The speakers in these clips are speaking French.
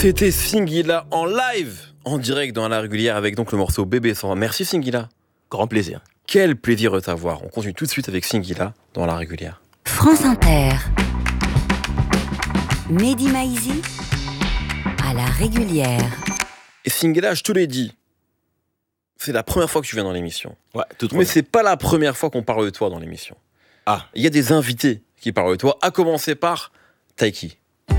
C'était Singila en live, en direct dans la régulière avec donc le morceau Bébé sans. Merci Singila. Grand plaisir. Quel plaisir de t'avoir. On continue tout de suite avec Singila dans la régulière. France Inter. Mehdi Maizi à la régulière. Et Singila, je te l'ai dit, c'est la première fois que tu viens dans l'émission. Ouais, tout Mais c'est pas la première fois qu'on parle de toi dans l'émission. Ah. Il y a des invités qui parlent de toi, à commencer par Taiki.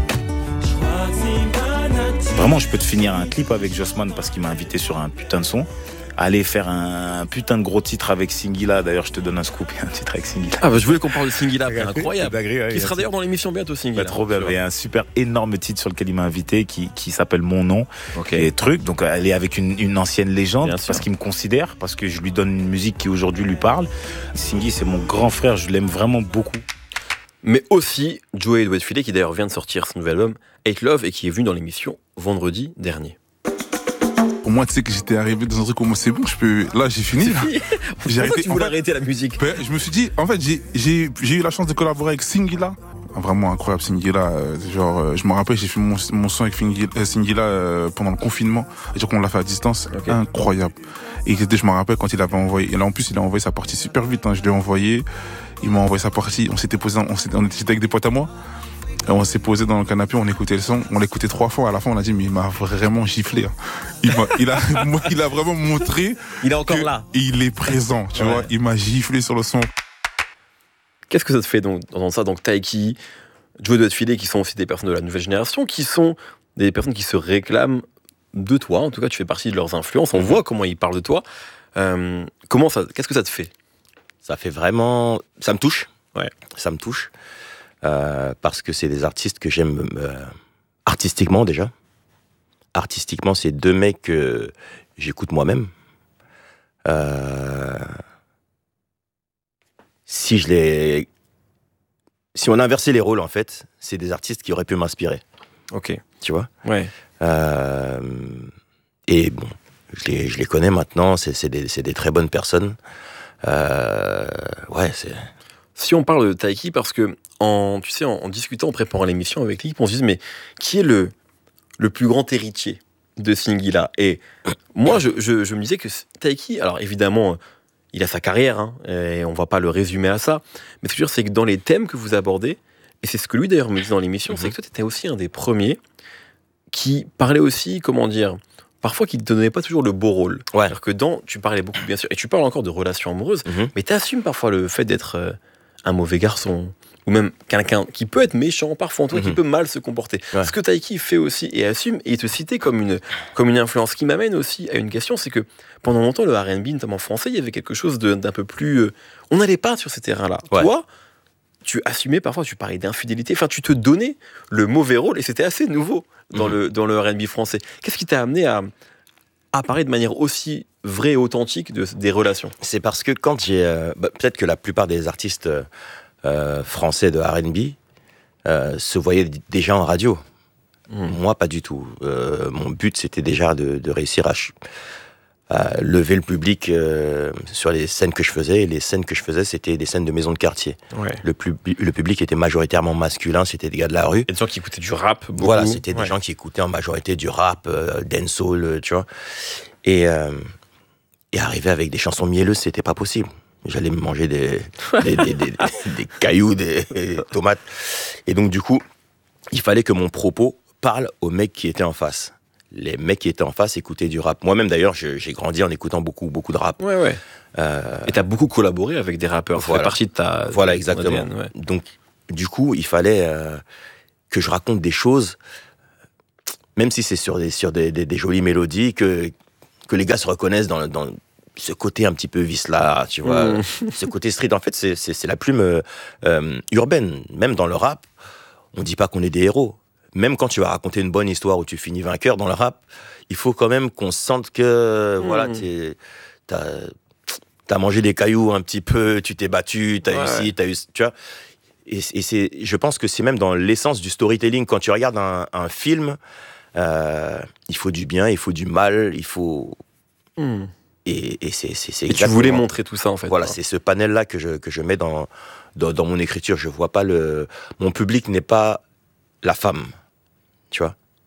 Vraiment, je peux te finir un clip avec Jossman parce qu'il m'a invité sur un putain de son. Aller faire un putain de gros titre avec Singila. D'ailleurs, je te donne un scoop, un titre avec Singila. Ah bah je voulais qu'on parle de Singila, c'est incroyable. Ouais, Qui sera d'ailleurs dans l'émission bientôt, Singila. Bah, trop bien. Il y a un super énorme titre sur lequel il m'a invité qui s'appelle Mon Nom. Okay. Et truc. Donc, elle est avec une ancienne légende Bien parce sûr. qu'il me considère, parce que je lui donne une musique qui aujourd'hui lui parle. Singhi, c'est mon grand frère. Je l'aime vraiment beaucoup. Mais aussi Joey Doit Filer, qui d'ailleurs vient de sortir son nouvel album Hate Love et qui est venu dans l'émission vendredi dernier. Pour moi, tu sais que j'étais arrivé dans un truc où moi, c'est bon, là, j'ai fini. J'ai Pourquoi tu voulais arrêter la musique? Je me suis dit, en fait, j'ai eu la chance de collaborer avec Singila. Vraiment incroyable, Singila. Je me rappelle, j'ai fait mon son avec Singila pendant le confinement. Et qu'on l'a fait à distance. Okay. Incroyable. Et je me rappelle quand il avait envoyé. Et là, en plus, il a envoyé sa partie super vite. Je l'ai envoyé. Il m'a envoyé sa partie. On était avec des potes à moi. Et on s'est posé dans le canapé, on écoutait le son, on l'écoutait 3 fois. À la fin, on a dit, mais il m'a vraiment giflé. Il a vraiment montré. Il est encore là. Il est présent, tu vois. Il m'a giflé sur le son. Qu'est-ce que ça te fait donc, dans ça? Donc, Taiki, Joey Doit Filer, qui sont aussi des personnes de la nouvelle génération, qui sont des personnes qui se réclament de toi. En tout cas, tu fais partie de leurs influences. On voit comment ils parlent de toi. Qu'est-ce que ça te fait? Ça fait vraiment. Ça me touche. Ouais. Ça me touche. Parce que c'est des artistes que j'aime artistiquement déjà. Artistiquement, c'est 2 mecs que j'écoute moi-même. Si on inversait les rôles, en fait, c'est des artistes qui auraient pu m'inspirer. Ok. Tu vois? Ouais. Et bon, je les connais maintenant, c'est des très bonnes personnes. Ouais, c'est... Si on parle de Taiki, parce que en discutant, en préparant l'émission avec lui, on se dit, mais qui est le plus grand héritier de Singila? Et moi, je me disais que Taiki, alors évidemment, il a sa carrière, hein, et on va pas le résumer à ça, mais ce que je veux dire, c'est que dans les thèmes que vous abordez, et c'est ce que lui d'ailleurs me dit dans l'émission, c'est que toi, tu étais aussi un des premiers qui parlait aussi, comment dire, parfois qui ne te donnait pas toujours le beau rôle. Ouais. C'est-à-dire que tu parlais beaucoup, bien sûr, et tu parles encore de relations amoureuses, mais tu assumes parfois le fait d'être un mauvais garçon, ou même quelqu'un qui peut être méchant parfois, en tout cas, qui peut mal se comporter. Ouais. Ce que Taiki fait aussi et assume, et il te citait comme une influence, qui m'amène aussi à une question, c'est que pendant longtemps, le R&B, notamment français, il y avait quelque chose d'un peu plus... on n'allait pas sur ces terrains-là. Ouais. Toi, tu assumais parfois, tu parlais d'infidélité, enfin, tu te donnais le mauvais rôle, et c'était assez nouveau dans le R&B français. Qu'est-ce qui t'a amené à parler de manière aussi vraie et authentique des relations? C'est parce que quand j'ai... peut-être que la plupart des artistes français de R&B se voyaient déjà en radio. Moi, pas du tout. Mon but, c'était déjà de réussir à lever le public sur les scènes que je faisais. Et les scènes que je faisais, c'était des scènes de maison de quartier. Ouais. Le public était majoritairement masculin, c'était des gars de la rue. Il y a des gens qui écoutaient du rap, beaucoup. Voilà, c'était des gens qui écoutaient en majorité du rap, dancehall, tu vois. Et arriver avec des chansons mielleuses, c'était pas possible. J'allais me manger des cailloux, des tomates. Et donc, du coup, il fallait que mon propos parle aux mecs qui étaient en face. Les mecs qui étaient en face écoutaient du rap. Moi-même, d'ailleurs, j'ai grandi en écoutant beaucoup de rap. Ouais. Et t'as beaucoup collaboré avec des rappeurs. Voilà. Ça fait partie de ta... Voilà, exactement. ADN, ouais. Donc, du coup, il fallait que je raconte des choses, même si c'est sur des jolies mélodies, que les gars se reconnaissent dans ce côté un petit peu vice-là, tu vois. Ce côté street, en fait, c'est la plume urbaine. Même dans le rap, on dit pas qu'on est des héros. Même quand tu vas raconter une bonne histoire où tu finis vainqueur dans le rap, il faut quand même qu'on sente que, voilà, t'as mangé des cailloux un petit peu, tu t'es battu, t'as eu ci, t'as eu... Tu vois. Et je pense que c'est même dans l'essence du storytelling. Quand tu regardes un film, il faut du bien, il faut du mal, il faut... Et c'est exactement... Et tu voulais montrer tout ça, en fait. Voilà, c'est ce panel-là que je mets dans mon écriture. Je vois pas mon public n'est pas la femme, tu vois.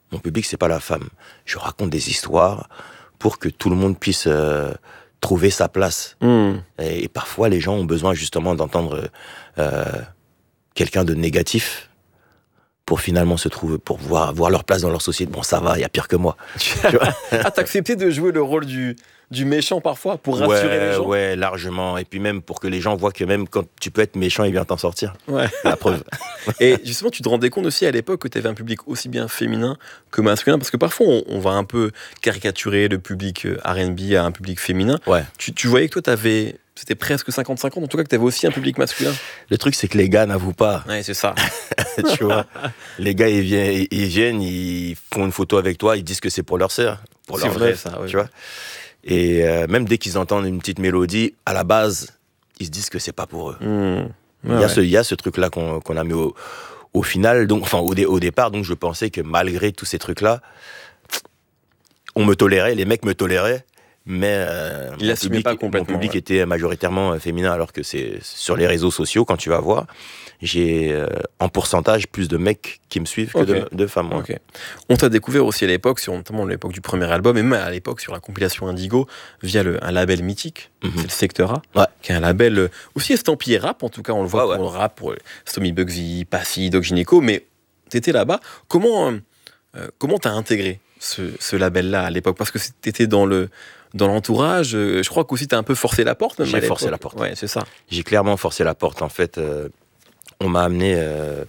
Mon public, c'est pas la femme. Je raconte des histoires pour que tout le monde puisse trouver sa place. Et parfois, les gens ont besoin justement d'entendre quelqu'un de négatif pour finalement se trouver, pour voir leur place dans leur société. Bon, ça va, il y a pire que moi. Ah, t'as accepté de jouer le rôle du méchant parfois pour rassurer les gens? Ouais, largement. Et puis même pour que les gens voient que même quand tu peux être méchant et bien t'en sortir. Ouais. La preuve. Et justement, tu te rendais compte aussi à l'époque que tu avais un public aussi bien féminin que masculin, parce que parfois on va un peu caricaturer le public R&B à un public féminin. Ouais. Tu voyais que toi, c'était presque 50-50, en tout cas que tu avais aussi un public masculin. Le truc, c'est que les gars n'avouent pas. Ouais, c'est ça. Tu vois, les gars, ils viennent, ils font une photo avec toi, ils disent que c'est pour leur sœur, pour leur meuf, ça, ouais. tu vois. Et même dès qu'ils entendent une petite mélodie, à la base, ils se disent que c'est pas pour eux. Il y a ce truc-là qu'on a mis au final, donc, enfin au départ, donc je pensais que malgré tous ces trucs-là, on me tolérait, les mecs me toléraient, mais mon public était majoritairement féminin, alors que c'est sur les réseaux sociaux, quand tu vas voir, j'ai en pourcentage plus de mecs qui me suivent que de femmes. Ouais. Okay. On t'a découvert aussi à l'époque, notamment à l'époque du premier album, et même à l'époque sur la compilation Indigo, via un label mythique, c'est le Secteur A, qui est un label aussi estampillé rap, en tout cas on le voit pour le rap, pour Stomy Bugsy, Passy, Doc Gynéco, mais t'étais là-bas. Comment t'as intégré ce label-là à l'époque? Parce que t'étais dans l'entourage, je crois qu'aussi t'as un peu forcé la porte. J'ai forcé la porte. Ouais, c'est ça. J'ai clairement forcé la porte. En fait, on m'a amené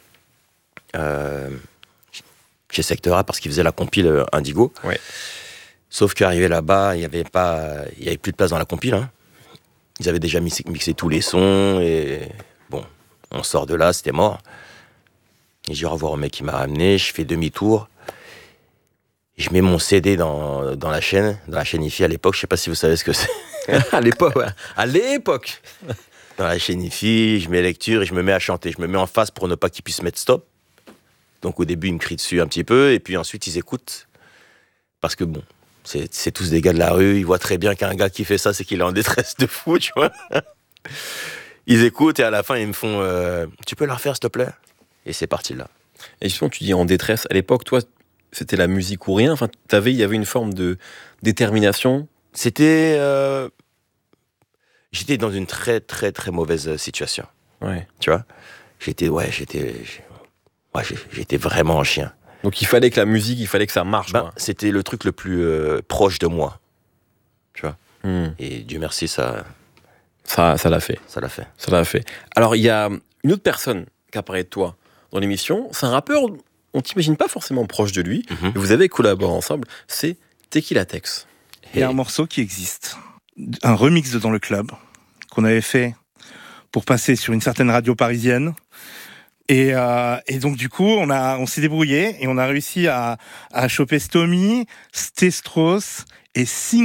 chez Secteur A parce qu'ils faisaient la compile Indigo. Ouais. Sauf qu'arrivé là-bas, il y avait plus de place dans la compile. Hein. Ils avaient déjà mixé tous les sons et bon, on sort de là, c'était mort. Et j'ai au revoir au mec qui m'a amené, je fais demi-tour. Je mets mon CD dans la chaîne IFI à l'époque, je sais pas si vous savez ce que c'est. À l'époque, ouais. À l'époque. Dans la chaîne IFI, je mets lecture et je me mets à chanter. Je me mets en face pour ne pas qu'ils puissent mettre stop. Donc au début, ils me crient dessus un petit peu et puis ensuite, ils écoutent. Parce que bon, c'est tous des gars de la rue, ils voient très bien qu'un gars qui fait ça, c'est qu'il est en détresse de fou, tu vois. Ils écoutent et à la fin, ils me font tu peux la refaire, s'il te plaît? Et c'est parti là. Et justement, tu dis en détresse. À l'époque, toi, c'était la musique ou rien. Enfin, il y avait une forme de détermination. C'était... J'étais dans une très, très, très mauvaise situation. Ouais. Tu vois? J'étais vraiment un chien. Donc, il fallait que la musique, il fallait que ça marche. C'était le truc le plus proche de moi. Tu vois? Et Dieu merci, ça l'a fait. Ça l'a fait. Ça l'a fait. Alors, il y a une autre personne qui apparaît de toi dans l'émission. C'est un rappeur, on t'imagine pas forcément proche de lui. Mais vous avez collaboré ensemble. C'est Tequila Tex. Il y a un morceau qui existe, un remix de Dans le Club, qu'on avait fait pour passer sur une certaine radio parisienne. Et donc du coup, on s'est débrouillé et on a réussi à choper Stomy, Stestros et